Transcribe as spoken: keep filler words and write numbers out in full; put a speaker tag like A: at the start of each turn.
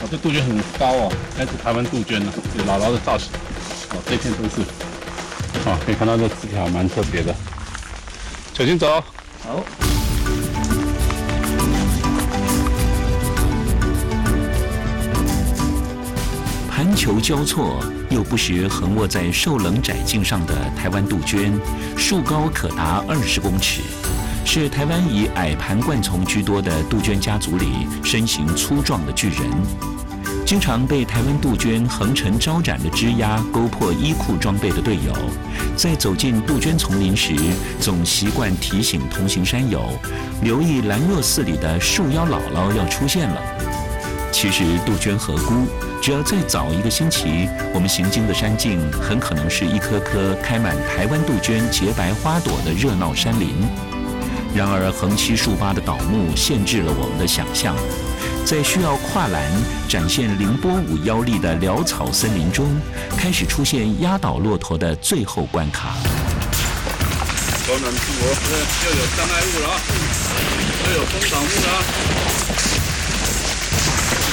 A: 这杜鹃很高哦，来自台湾杜鹃呢，有姥姥的造型。哦，这片都是。哦，可以看到这枝条蛮特别的。小心走。
B: 好。
C: 盘球交错，又不时横卧在受冷窄径上的台湾杜鹃，树高可达二十公尺，是台湾以矮盘灌丛居多的杜鹃家族里身形粗壮的巨人。经常被台湾杜鹃横陈招展的枝桠勾破衣裤装备的队友，在走进杜鹃丛林时，总习惯提醒同行山友留意兰若寺里的树妖姥姥要出现了。其实杜鹃何辜？只要再早一个星期，我们行经的山径很可能是一棵棵开满台湾杜鹃洁白花朵的热闹山林。然而横七竖八的倒木限制了我们的想象，在需要跨栏展现凌波舞妖力的潦草森林中，开始出现压倒骆驼的最后关卡。
A: 高难度哦，这又有障碍物了啊，又有风挡木了啊。